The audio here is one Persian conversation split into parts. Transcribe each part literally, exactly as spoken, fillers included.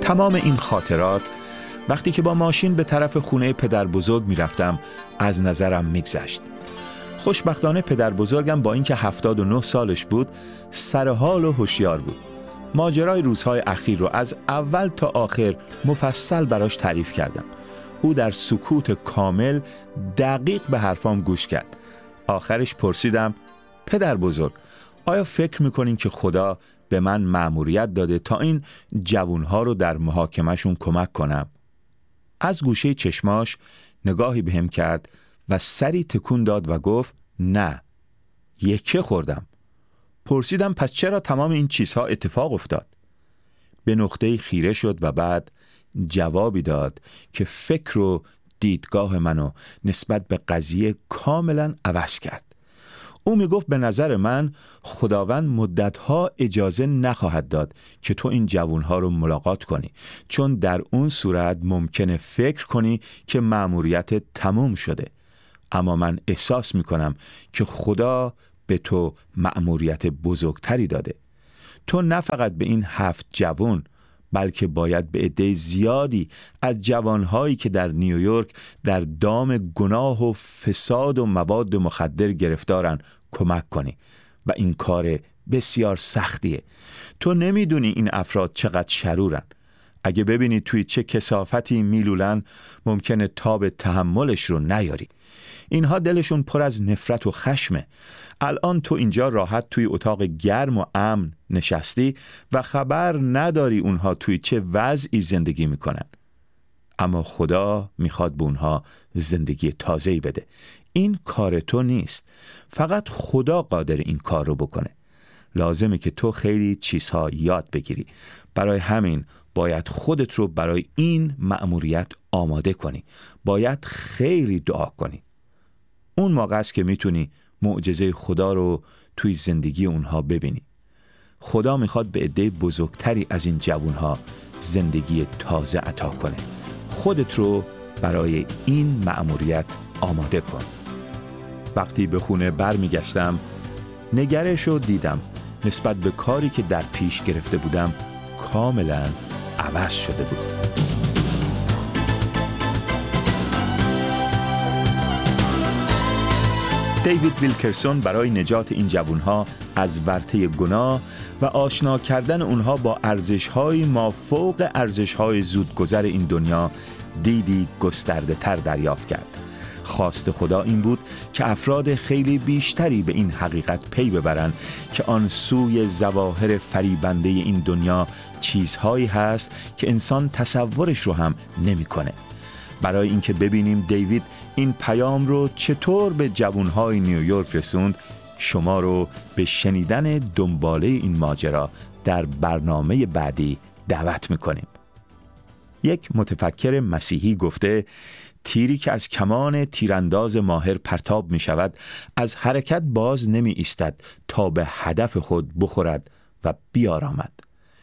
تمام این خاطرات وقتی که با ماشین به طرف خونه پدر بزرگ می رفتم از نظرم می گذشت. خوشبختانه پدر بزرگم با اینکه هفتاد و نه سالش بود سرحال و هوشیار بود. ماجرای روزهای اخیر رو از اول تا آخر مفصل براش تعریف کردم. او در سکوت کامل دقیق به حرفام گوش کرد. آخرش پرسیدم پدر بزرگ، آیا فکر میکنین که خدا به من مأموریت داده تا این جوانها رو در محاکمهشون کمک کنم؟ از گوشه چشماش نگاهی بهم کرد و سری تکون داد و گفت نه، یکه خوردم. پرسیدم پس چرا تمام این چیزها اتفاق افتاد؟ به نقطه خیره شد و بعد جوابی داد که فکر و دیدگاه منو نسبت به قضیه کاملا عوض کرد. او می گفت به نظر من خداوند مدتها اجازه نخواهد داد که تو این جوانها رو ملاقات کنی، چون در اون صورت ممکنه فکر کنی که مأموریت تموم شده. اما من احساس می کنم که خدا به تو مأموریت بزرگتری داده. تو نه فقط به این هفت جوان بلکه باید به عده زیادی از جوانهایی که در نیویورک در دام گناه و فساد و مواد مخدر گرفتارن کمک کنی و این کار بسیار سختیه. تو نمیدونی این افراد چقدر شرورن. اگه ببینی توی چه کثافتی میلولن ممکنه تاب تحملش رو نیاری. اینها دلشون پر از نفرت و خشمه. الان تو اینجا راحت توی اتاق گرم و امن نشستی و خبر نداری اونها توی چه وضعی زندگی میکنن. اما خدا میخواد به اونها زندگی تازه‌ای بده. این کار تو نیست. فقط خدا قادر این کار رو بکنه. لازمه که تو خیلی چیزها یاد بگیری. برای همین باید خودت رو برای این مأموریت آماده کنی. باید خیلی دعا کنی. اون موقع است که میتونی معجزه خدا رو توی زندگی اونها ببینی. خدا میخواد به عده بزرگتری از این جوانها زندگی تازه عطا کنه. خودت رو برای این مأموریت آماده کن. وقتی به خونه برمیگشتم نگرش رو دیدم. نسبت به کاری که در پیش گرفته بودم کاملا عوض شده بود. دیوید ویلکرسون برای نجات این جوانها از ورطه گناه و آشنا کردن اونها با ارزش‌های مافوق ارزش‌های زودگذر این دنیا دیدی گسترده تر دریافت کرد. خواست خدا این بود که افراد خیلی بیشتری به این حقیقت پی ببرن که آن سوی ظواهر فریبنده این دنیا چیزهایی هست که انسان تصورش رو هم نمی‌کنه. برای اینکه ببینیم دیوید این پیام رو چطور به جوانهای نیویورک رسوند، شما رو به شنیدن دنباله این ماجرا در برنامه بعدی دعوت میکنیم. یک متفکر مسیحی گفته تیری که از کمان تیرانداز ماهر پرتاب می شود از حرکت باز نمی ایستد تا به هدف خود بخورد و بیارامد.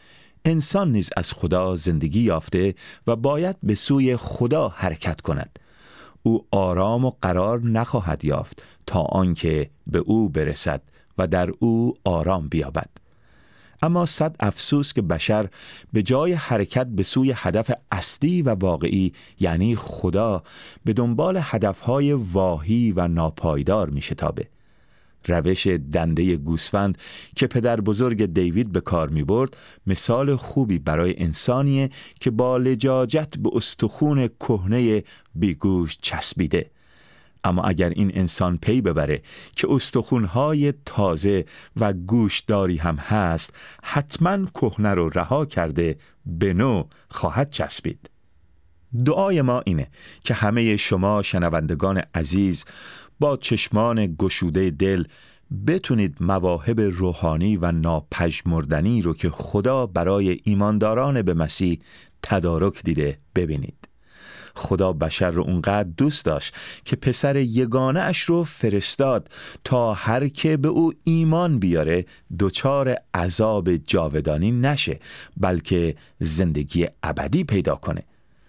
انسان نیز از خدا زندگی یافته و باید به سوی خدا حرکت کند. او آرام و قرار نخواهد یافت تا آنکه به او برسد و در او آرام بیابد. اما صد افسوس که بشر به جای حرکت به سوی هدف اصلی و واقعی یعنی خدا به دنبال هدفهای واهی و ناپایدار می شتابه. روش دنده گوسفند که پدر بزرگ دیوید به کار می برد مثال خوبی برای انسانیه که با لجاجت به استخون کهنه بیگوش چسبیده. اما اگر این انسان پی ببره که استخونهای تازه و گوشداری هم هست، حتما کهنه رو رها کرده به نو خواهد چسبید. دعای ما اینه که همه شما شنوندگان عزیز با چشمان گشوده دل بتونید مواهب روحانی و ناپژمردنی رو که خدا برای ایمانداران به مسیح تدارک دیده ببینید. خدا بشر رو اونقدر دوست داشت که پسر یگانه اش رو فرستاد تا هر که به او ایمان بیاره دچار عذاب جاودانی نشه بلکه زندگی ابدی پیدا کنه.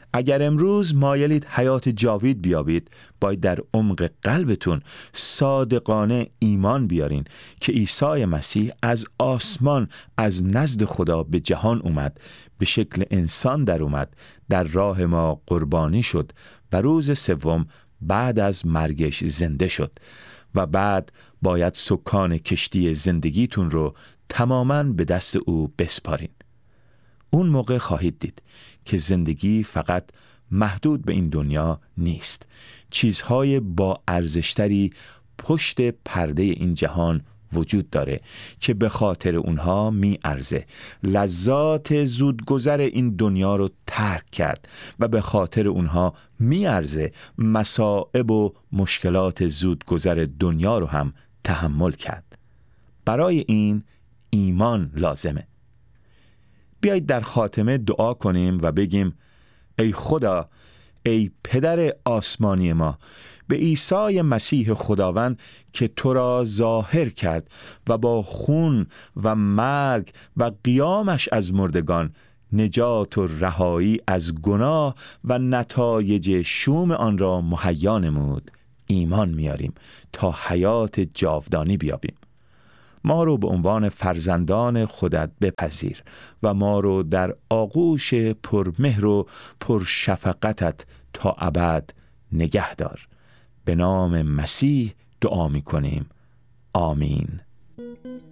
اگر امروز مایلید حیات جاوید بیابید، باید در عمق قلبتون صادقانه ایمان بیارین که عیسی مسیح از آسمان از نزد خدا به جهان اومد، به شکل انسان در اومد، در راه ما قربانی شد و روز سوم بعد از مرگش زنده شد و بعد باید سکان کشتی زندگیتون رو تماماً به دست او بسپارین. اون موقع خواهید دید که زندگی فقط محدود به این دنیا نیست. چیزهای با ارزشتری پشت پرده این جهان وجود داره که به خاطر اونها می ارزه. لذات زودگذر این دنیا رو ترک کرد و به خاطر اونها می ارزه مصائب و مشکلات زودگذر دنیا رو هم تحمل کرد. برای این ایمان لازمه. بیایید در خاتمه دعا کنیم و بگیم: ای خدا، ای پدر آسمانی ما، به عیسی مسیح خداوند که تو را ظاهر کرد و با خون و مرگ و قیامش از مردگان نجات و رهایی از گناه و نتایج شوم آن را مهیا نمود، ایمان میاریم تا حیات جاودانی بیابیم. ما رو به عنوان فرزندان خودت بپذیر و ما رو در آغوش پرمهر و پرشفقتت تا ابد نگه دار. به نام مسیح دعا می کنیم. آمین.